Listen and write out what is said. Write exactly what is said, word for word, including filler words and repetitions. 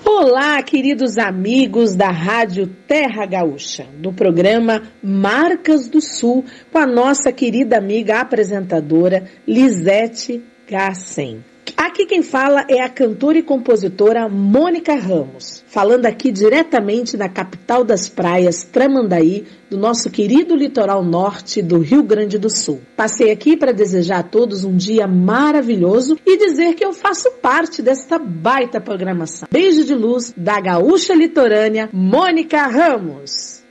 Olá, queridos amigos da Rádio Terra Gaúcha, do programa Marcas do Sul, com a nossa querida amiga apresentadora Lisete Gassen. Aqui quem fala é a cantora e compositora Mônica Ramos, falando aqui diretamente da capital das praias, Tramandaí, do nosso querido litoral norte do Rio Grande do Sul. Passei aqui para desejar a todos um dia maravilhoso e dizer que eu faço parte desta baita programação. Beijo de luz da gaúcha litorânea Mônica Ramos.